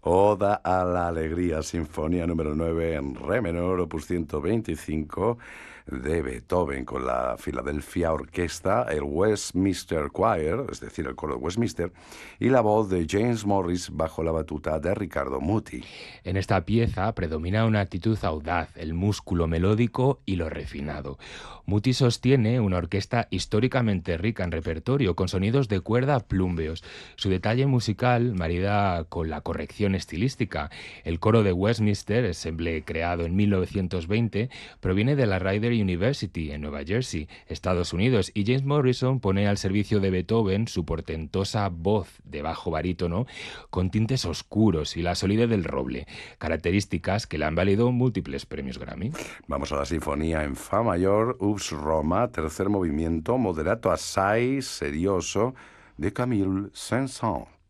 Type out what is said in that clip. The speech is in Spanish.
Oda a la Alegría, Sinfonía número 9 en re menor, opus 125 de Beethoven, con la Philadelphia Orquesta, el Westminster Choir, es decir, el coro de Westminster, y la voz de James Morris bajo la batuta de Riccardo Muti. En esta pieza predomina una actitud audaz, el músculo melódico y lo refinado. Muti sostiene una orquesta históricamente rica en repertorio, con sonidos de cuerda plúmbeos. Su detalle musical marida con la corrección estilística. El coro de Westminster, ensemble creado en 1920, proviene de la Rider University en Nueva Jersey, Estados Unidos, y James Morrison pone al servicio de Beethoven su portentosa voz de bajo barítono con tintes oscuros y la solidez del roble, características que le han valido múltiples premios Grammy. Vamos a la Sinfonía en Fa mayor, Ups Roma, tercer movimiento, moderato assai serioso de Camille Saint-Saëns.